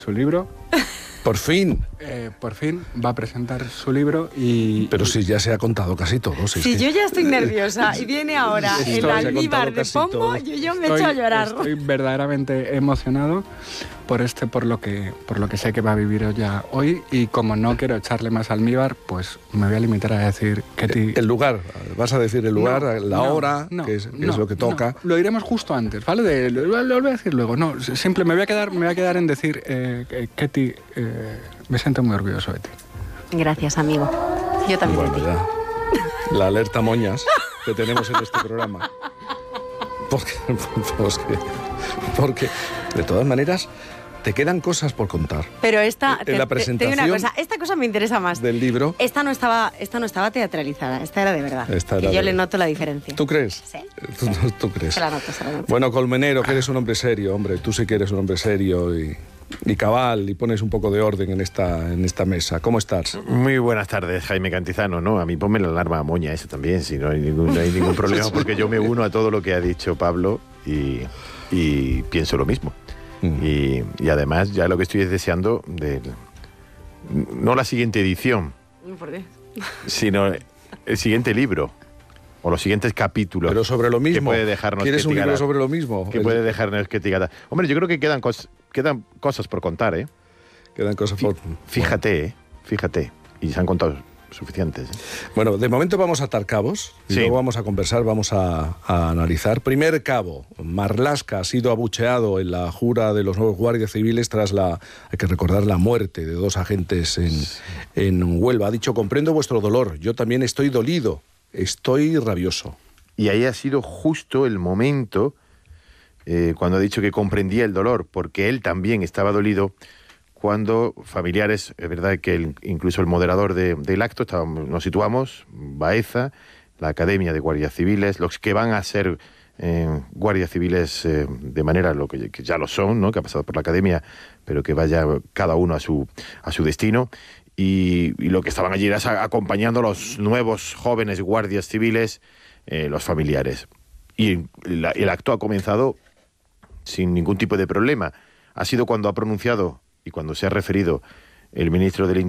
su libro. Por fin. Por fin va a presentar su libro y... Pero si ya se ha contado casi todo. Si yo ya estoy nerviosa y viene ahora el almíbar de Pombo, yo me echo a llorar. Estoy verdaderamente emocionado por lo que sé que va a vivir ya hoy, y como no quiero echarle más almíbar, pues me voy a limitar a decir que el lugar, vas a decir el lugar, la hora, no, que es lo que toca. Lo diremos justo antes, ¿vale? Lo voy a decir luego. No, simple, me voy a quedar en decir, Ketty, me siento muy orgulloso de ti. Gracias, amigo. Yo también. Bueno, ya. La alerta moñas que tenemos en este programa. Porque de todas maneras, te quedan cosas por contar. Pero esta, en la presentación, te digo una cosa, esta cosa me interesa más. Del libro. Esta no estaba teatralizada, esta era de verdad. Yo le noto la diferencia. ¿Tú crees? Sí. ¿Tú crees? Se la noto. Bueno, Colmenero, que eres un hombre serio, hombre. Tú sí que eres un hombre serio y cabal, y pones un poco de orden en esta mesa. ¿Cómo estás? Muy buenas tardes, Jaime Cantizano, ¿no? A mí ponme la alarma moña eso también, si no hay ningún problema, porque yo me uno a todo lo que ha dicho Pablo y pienso lo mismo. Y además ya lo que estoy es deseando no la siguiente edición, ¿Por qué? sino el siguiente libro o los siguientes capítulos. Pero sobre lo mismo. Que puede dejarnos ¿Quieres un libro sobre lo mismo? Que puede dejarnos que etiquetar. Hombre, yo creo que quedan cosas por contar, ¿eh? Quedan cosas por... Fíjate. Y se han contado suficientes. Bueno, de momento vamos a atar cabos y luego vamos a conversar, vamos a analizar. Primer cabo, Marlaska ha sido abucheado en la jura de los nuevos guardias civiles tras hay que recordar, la muerte de 2 agentes en Huelva. Ha dicho: comprendo vuestro dolor, yo también estoy dolido, estoy rabioso. Y ahí ha sido justo el momento cuando ha dicho que comprendía el dolor, porque él también estaba dolido, cuando familiares, es verdad que incluso el moderador del acto, nos situamos, Baeza, la Academia de Guardias Civiles, los que van a ser guardias civiles de manera que ya lo son, ¿no? Que ha pasado por la Academia, pero que vaya cada uno a su destino, y lo que estaban allí era acompañando a los nuevos jóvenes guardias civiles, los familiares. Y el acto ha comenzado sin ningún tipo de problema. Ha sido cuando ha pronunciado y cuando se ha referido el ministro del Interior